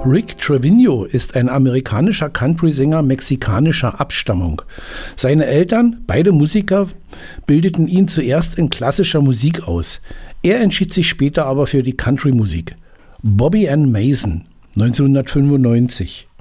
Rick Trevino ist ein amerikanischer Country-Sänger mexikanischer Abstammung. Seine Eltern, beide Musiker, bildeten ihn zuerst in klassischer Musik aus. Er entschied sich später aber für die Country-Musik. Bobby Ann Mason, 1995.